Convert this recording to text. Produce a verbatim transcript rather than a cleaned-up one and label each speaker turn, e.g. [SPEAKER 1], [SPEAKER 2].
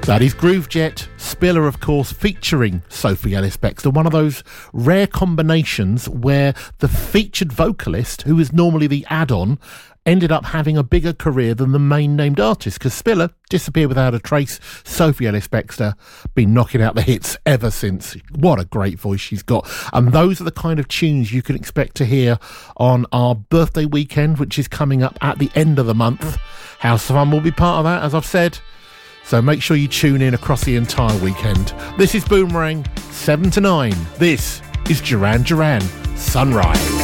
[SPEAKER 1] That is Groovejet, Spiller, of course, featuring Sophie Ellis-Bextor. One of those rare combinations where the featured vocalist, who is normally the add-on, ended up having a bigger career than the main named artist, because Spiller disappeared without a trace. Sophie Ellis-Bextor been knocking out the hits ever since. What a great voice she's got. And those are the kind of tunes you can expect to hear on our birthday weekend, which is coming up at the end of the month. House of Fun will be part of that, as I've said. So make sure you tune in across the entire weekend. This is Boomerang, seven to nine. This is Duran Duran, Sunrise.